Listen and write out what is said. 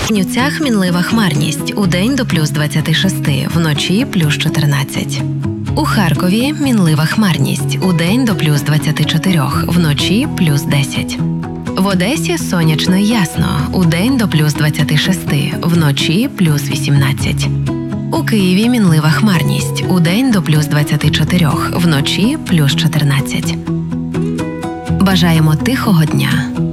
В Чернівцях мінлива хмарність. Удень до плюс 26, вночі плюс 14. У Харкові мінлива хмарність. Удень до плюс 24, вночі плюс 10. В Одесі сонячно і ясно. Удень до плюс 26, вночі плюс 18. У Києві мінлива хмарність. Удень до плюс 24, вночі плюс 14. Бажаємо тихого дня.